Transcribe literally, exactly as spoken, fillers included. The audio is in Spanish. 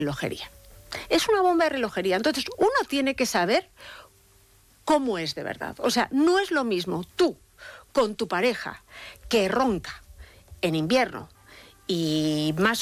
relojería. Es una bomba de relojería. Entonces, uno tiene que saber cómo es de verdad. O sea, no es lo mismo tú con tu pareja que ronca en invierno y más